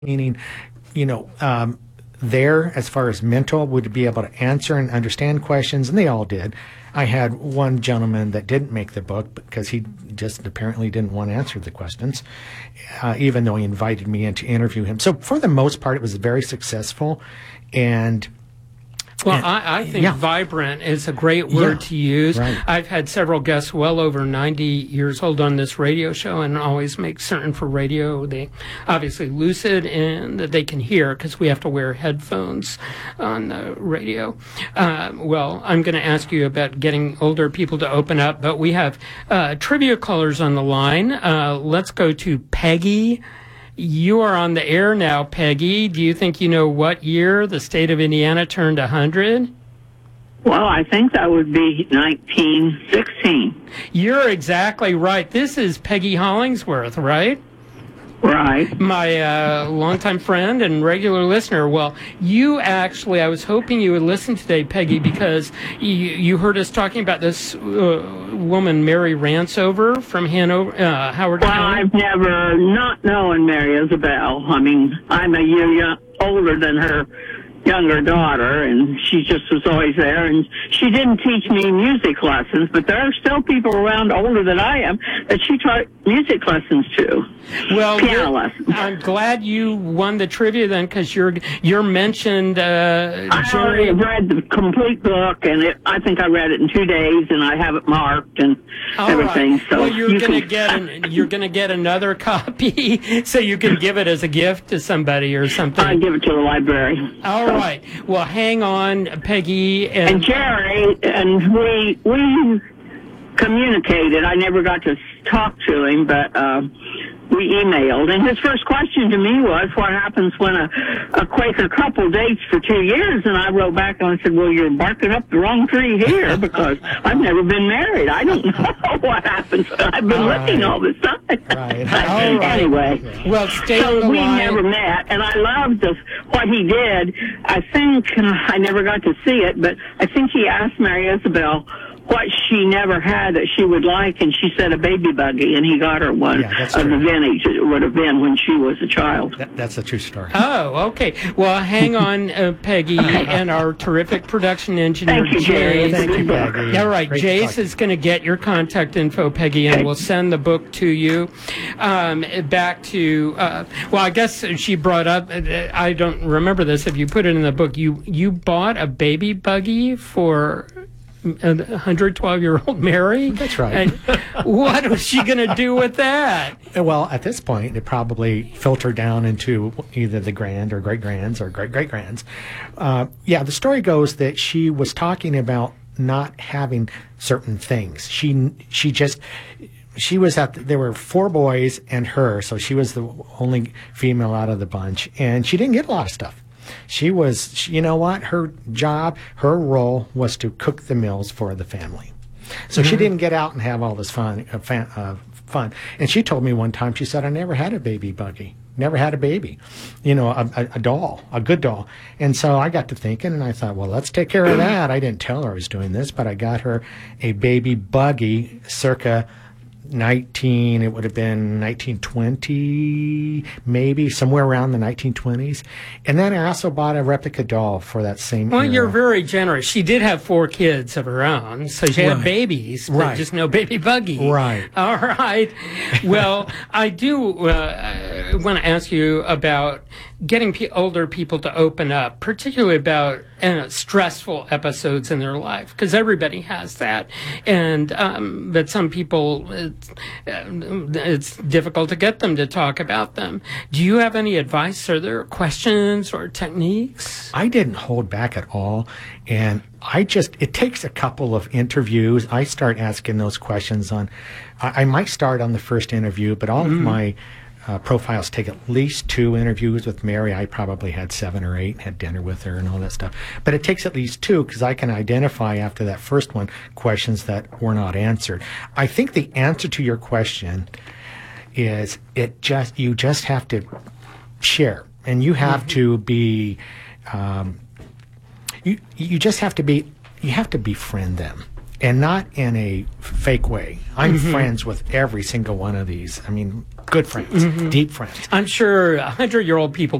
meaning, you know, there as far as mental would be able to answer and understand questions, and they all did. I had one gentleman that didn't make the book because he just apparently didn't want to answer the questions, even though he invited me in to interview him. So for the most part, it was very successful. Well, I think vibrant is a great word to use. Right. I've had several guests well over 90 years old on this radio show, and always make certain for radio they obviously lucid and that they can hear, because we have to wear headphones on the radio. Well, I'm going to ask you about getting older people to open up, but we have trivia callers on the line. Let's go to Peggy. You are on the air now, Peggy. Do you think you know what year the state of Indiana turned 100? Well, I think that would be 1916. You're exactly right. This is Peggy Hollingsworth, right? Right. My longtime friend and regular listener. Well, you actually, I was hoping you would listen today, Peggy, because you heard us talking about this woman, Mary Ransover from Hanover, Howard County. Well, I've never not known Mary Isabel. I mean, I'm a year older than her younger daughter, and she just was always there, and she didn't teach me music lessons, but there are still people around older than I am that she taught music lessons to. Well, piano lessons. I'm glad you won the trivia then, because you're mentioned. I already read the complete book, and I think I read it in 2 days, and I have it marked and everything. Right. So well, you're gonna get another copy, so you can give it as a gift to somebody or something. I give it to the library. All right. Well, hang on, Peggy. And Jerry, and we communicated. I never got to talk to him, but we emailed. And his first question to me was, what happens when a Quaker couple dates for 2 years? And I wrote back and I said, well, you're barking up the wrong tree here, because I've never been married. I don't know what happens. I've been looking all this time. Right. Anyway. Well, stay on the we line. never met, and I loved what he did. I think, I never got to see it, but I think he asked Mary Isabel what she never had that she would like, and she said a baby buggy, and he got her one of the vintage it would have been when she was a child. That's a true story. Oh, okay. Well, hang on, Peggy, and our terrific production engineer, Thank you, Jerry. Jace. Thank you, Peggy. All right, Great Jace is going to get your contact info, Peggy, and we'll send the book to you. Back to, well, I guess she brought up, I don't remember this, if you put it in the book, you bought a baby buggy for 112-year-old Mary? That's right. And what was she going to do with that? Well, at this point, it probably filtered down into either the grand or great-grands or great-great-grands. The story goes that she was talking about not having certain things. She was there were 4 boys and her, so she was the only female out of the bunch, and she didn't get a lot of stuff. She was, you know what, her job, her role was to cook the meals for the family. So she didn't get out and have all this fun. And she told me one time, she said, I never had a baby buggy, never had a baby, you know, a doll, a good doll. And so I got to thinking, and I thought, well, let's take care of that. I didn't tell her I was doing this, but I got her a baby buggy circa it would have been 1920, maybe somewhere around the 1920s. And then I also bought a replica doll for that same era. You're very generous. She did have 4 kids of her own, so she had babies, but just no baby buggy. Right. All right. Well, I do want to ask you about getting older people to open up, particularly about stressful episodes in their life, because everybody has that. And but some people, it's difficult to get them to talk about them. Do you have any advice? Are there questions or techniques? I didn't hold back at all. And it takes a couple of interviews. I start asking those questions I might start on the first interview, but all of my profiles take at least 2 interviews. With Mary, I probably had 7 or 8, had dinner with her and all that stuff. But it takes at least 2, because I can identify after that first one questions that were not answered. I think the answer to your question is you just have to share, and you have to be you have to befriend them. and not in a fake way. I'm friends with every single one of these. I mean, good friends, deep friends. I'm sure 100-year-old people